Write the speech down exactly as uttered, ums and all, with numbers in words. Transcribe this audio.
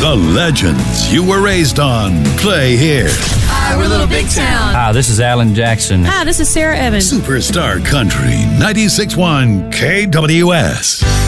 The legends you were raised on play here. Hi, we're Little Big Town. Hi, this is Alan Jackson. Hi, this is Sarah Evans. Superstar Country ninety-six point one K W S.